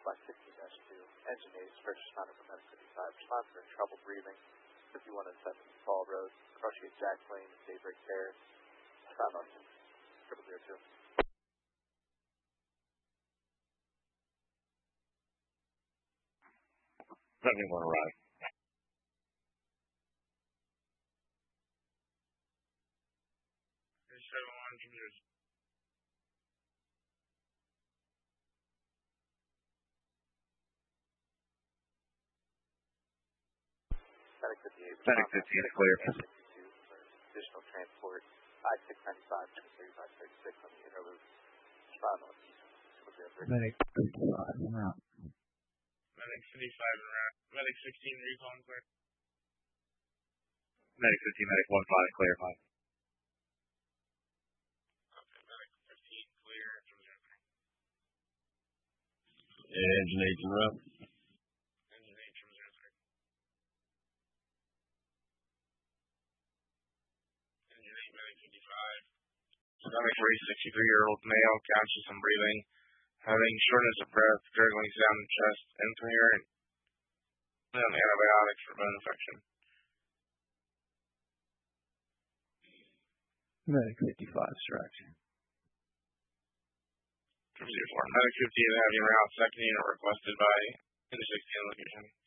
Flight 16-2. Engine 8, first responder from Medic 55. Response for trouble breathing. 51 and 7 Fall Road. Crushgate Jack Lane, Daybreak Terrace. Found on 0002. 71 arrived. Medic 58. Medic 15 is clear. Additional transport. I-695 to 3536 on the inner loop. Respond on 0003. Medic 55 en route. Medic 55 en route. Medic 16 recon clear. Medic 15, Medic 15 clear. Okay, Medic 15 clear from 03. Engine 8 en route. Engine 8 from 03. Engine 8, Medic 55. Stomach 63-year-old male, conscious and breathing, having shortness of breath, gurgling sound in chest, incoherent, and antibiotics for bone infection. Medic 55 strike. From 04. Medic 15 having route, second unit requested by Interstate location.